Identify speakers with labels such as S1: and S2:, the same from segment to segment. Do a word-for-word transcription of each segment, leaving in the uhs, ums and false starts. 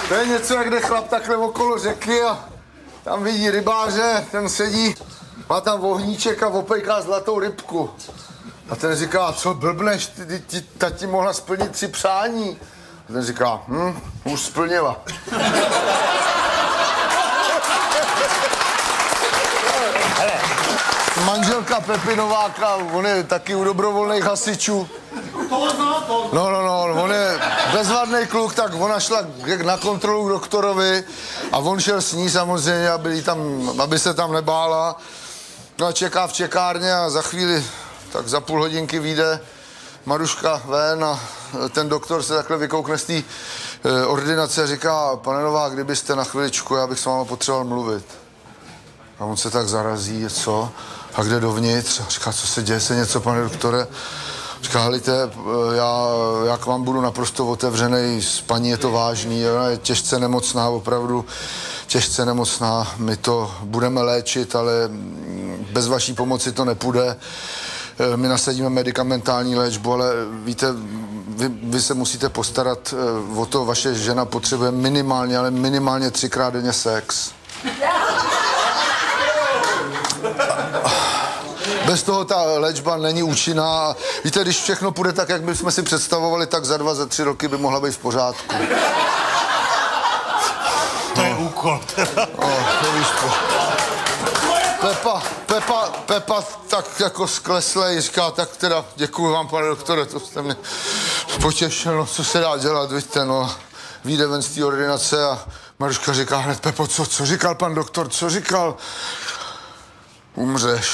S1: To je něco, jak jde chlap takhle okolo řeky a tam vidí rybáře, ten sedí, má tam vohníček a opejká zlatou rybku. A ten říká, co blbneš, ty, ty, ty, ta ti mohla splnit tři přání. A ten říká, hm, už splnila. Hele, manželka Pepi Nováka, on je taky u dobrovolných hasičů. No, no, no, on je bezvadný kluk, tak ona šla na kontrolu k doktorovi a on šel s ní samozřejmě, aby, tam, aby se tam nebála. No a čeká v čekárně a za chvíli, tak za půl hodinky vyjde Maruška ven a ten doktor se takhle vykoukne z té eh, ordinace a říká, pane Novák, kdybyste na chviličku, já bych s váma potřeboval mluvit. A on se tak zarazí, co? A kde dovnitř? A říká, co se děje, se něco, pane doktore? Říká, helejte, já, já k vám budu naprosto otevřenej, s paní je to vážný, ona je těžce nemocná, opravdu těžce nemocná, my to budeme léčit, ale bez vaší pomoci to nepůjde. My nasadíme medikamentální léčbu, ale víte, vy, vy se musíte postarat o to, vaše žena potřebuje minimálně, ale minimálně třikrát denně sex. Bez toho ta léčba není účinná. Víte, když všechno půjde tak, jak bychom si představovali, tak za dva, za tři roky by mohla být v pořádku.
S2: To je úkol.
S1: No, to víš, po... Pepa, Pepa, Pepa tak jako skleslej, říká, tak teda děkuju vám, pane doktore, to jste mě potěšil, no, co se dá dělat, víte, no. Vyjde ven z té ordinace a Maruška říká hned, Pepo, co, co říkal pan doktor, co říkal? Umřeš.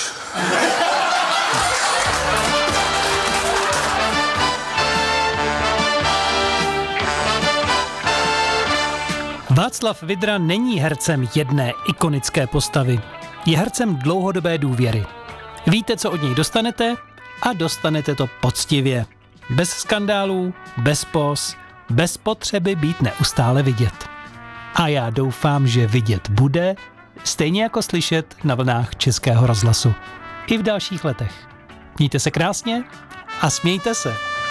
S3: Václav Vydra není hercem jedné ikonické postavy. Je hercem dlouhodobé důvěry. Víte, co od něj dostanete a dostanete to poctivě. Bez skandálů, bez póz, bez potřeby být neustále vidět. A já doufám, že vidět bude, stejně jako slyšet na vlnách Českého rozhlasu. I v dalších letech. Mějte se krásně a smějte se.